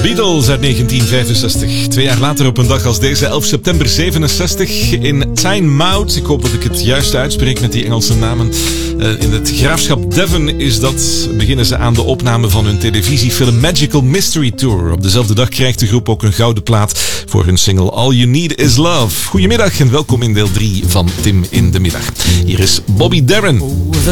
Beatles uit 1965. 2 jaar later op een dag als deze, 11 september 67, in Tynemouth. Ik hoop dat ik het juist uitspreek met die Engelse namen. In het graafschap Devon beginnen ze aan de opname van hun televisiefilm Magical Mystery Tour. Op dezelfde dag krijgt de groep ook een gouden plaat voor hun single All You Need Is Love. Goedemiddag en welkom in deel 3 van Tim in de Middag. Hier is Bobby Darin.